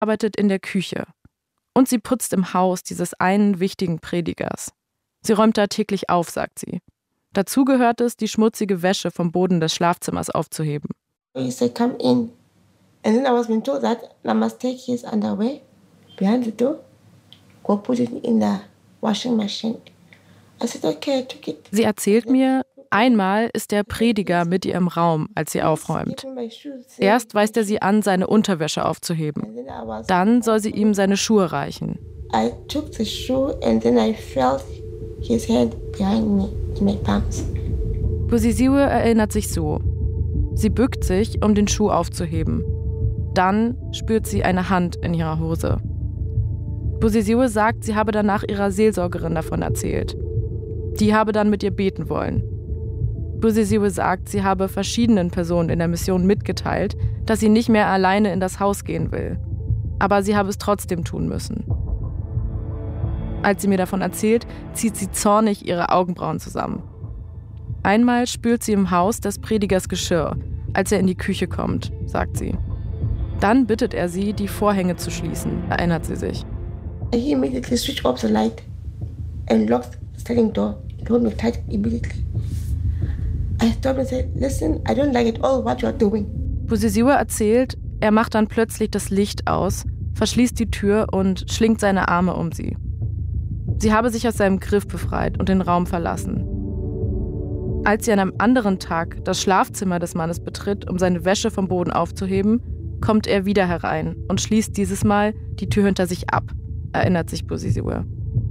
arbeitet in der Küche. Und sie putzt im Haus dieses einen wichtigen Predigers. Sie räumt da täglich auf, sagt sie. Dazu gehört es, die schmutzige Wäsche vom Boden des Schlafzimmers aufzuheben. He said, come in. And then I was being told that I must take his underwear behind the door, go put it in the washing machine. I said, okay, I took it. Sie erzählt mir, einmal ist der Prediger mit ihr im Raum, als sie aufräumt. Erst weist er sie an, seine Unterwäsche aufzuheben. Dann soll sie ihm seine Schuhe reichen. I took the shoe and then I felt his hand behind me in my palms. Busisiwe erinnert sich so. Sie bückt sich, um den Schuh aufzuheben. Dann spürt sie eine Hand in ihrer Hose. Busisiwe sagt, sie habe danach ihrer Seelsorgerin davon erzählt. Die habe dann mit ihr beten wollen. Busisiwe sagt, sie habe verschiedenen Personen in der Mission mitgeteilt, dass sie nicht mehr alleine in das Haus gehen will. Aber sie habe es trotzdem tun müssen. Als sie mir davon erzählt, zieht sie zornig ihre Augenbrauen zusammen. Einmal spült sie im Haus des Predigers Geschirr, als er in die Küche kommt, sagt sie. Dann bittet er sie, die Vorhänge zu schließen, erinnert sie sich. He immediately switched off the light and locked the sliding door. It hold me tight immediately. I stopped and said, listen, I don't like it all what you are doing. Busisiwe erzählt, er macht dann plötzlich das Licht aus, verschließt die Tür und schlingt seine Arme um sie. Sie habe sich aus seinem Griff befreit und den Raum verlassen. Als sie an einem anderen Tag das Schlafzimmer des Mannes betritt, um seine Wäsche vom Boden aufzuheben, kommt er wieder herein und schließt dieses Mal die Tür hinter sich ab, erinnert sich Busisiwe.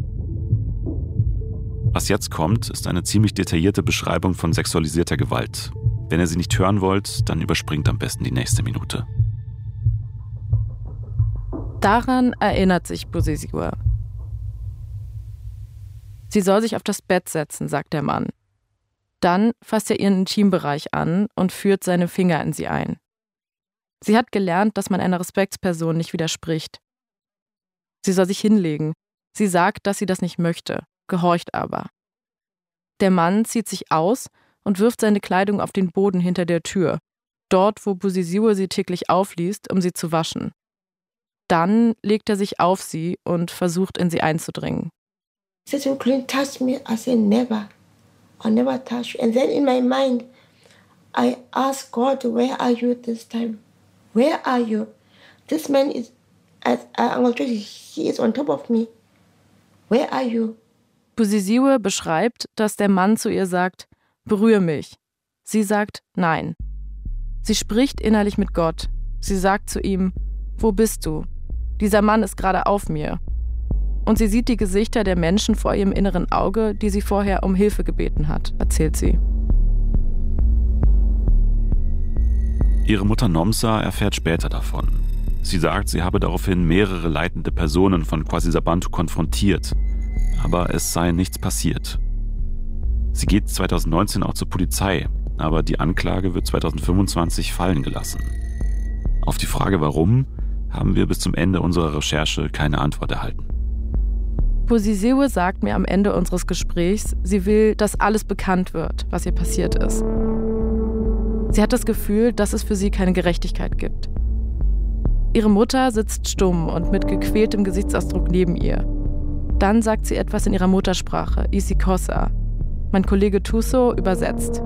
Was jetzt kommt, ist eine ziemlich detaillierte Beschreibung von sexualisierter Gewalt. Wenn ihr sie nicht hören wollt, dann überspringt am besten die nächste Minute. Daran erinnert sich Busisiwe. Sie soll sich auf das Bett setzen, sagt der Mann. Dann fasst er ihren Intimbereich an und führt seine Finger in sie ein. Sie hat gelernt, dass man einer Respektsperson nicht widerspricht. Sie soll sich hinlegen. Sie sagt, dass sie das nicht möchte, gehorcht aber. Der Mann zieht sich aus und wirft seine Kleidung auf den Boden hinter der Tür, dort, wo Busisiwe sie täglich aufliest, um sie zu waschen. Dann legt er sich auf sie und versucht, in sie einzudringen. He said, you couldn't touch me. I said, never. I'll never touch you. And then in my mind, I asked God, where are you this time? Where are you? This man is, he is on top of me. Where are you? Busisiwe beschreibt, dass der Mann zu ihr sagt, berühre mich. Sie sagt, nein. Sie spricht innerlich mit Gott. Sie sagt zu ihm, wo bist du? Dieser Mann ist gerade auf mir. Und sie sieht die Gesichter der Menschen vor ihrem inneren Auge, die sie vorher um Hilfe gebeten hat, erzählt sie. Ihre Mutter Nomsa erfährt später davon. Sie sagt, sie habe daraufhin mehrere leitende Personen von Kwasisabantu konfrontiert, aber es sei nichts passiert. Sie geht 2019 auch zur Polizei, aber die Anklage wird 2025 fallen gelassen. Auf die Frage warum, haben wir bis zum Ende unserer Recherche keine Antwort erhalten. Busisiwe sagt mir am Ende unseres Gesprächs, sie will, dass alles bekannt wird, was ihr passiert ist. Sie hat das Gefühl, dass es für sie keine Gerechtigkeit gibt. Ihre Mutter sitzt stumm und mit gequältem Gesichtsausdruck neben ihr. Dann sagt sie etwas in ihrer Muttersprache, isiXhosa. Mein Kollege Thuso übersetzt.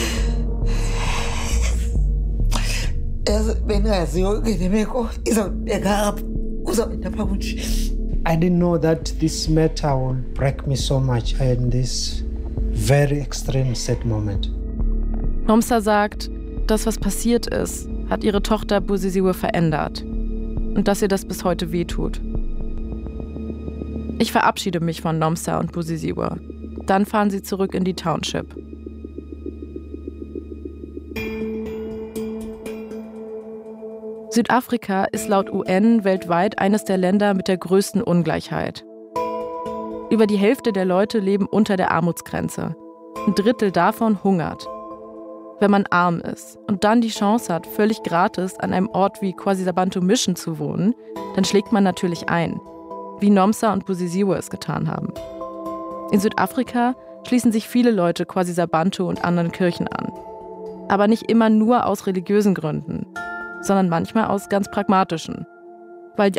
I didn't know that this matter would break me so much in this very extreme sad moment. Nomsa sagt, das, was passiert ist, hat ihre Tochter Busisiwe verändert und dass ihr das bis heute wehtut. Ich verabschiede mich von Nomsa und Busisiwe. Dann fahren sie zurück in die Township. Südafrika ist laut UN weltweit eines der Länder mit der größten Ungleichheit. Über die Hälfte der Leute leben unter der Armutsgrenze. 1/3 davon hungert. Wenn man arm ist und dann die Chance hat, völlig gratis an einem Ort wie Kwasisabantu Mission zu wohnen, dann schlägt man natürlich ein, wie Nomsa und Busisiwe es getan haben. In Südafrika schließen sich viele Leute Kwasisabantu und anderen Kirchen an. Aber nicht immer nur aus religiösen Gründen, sondern manchmal aus ganz pragmatischen.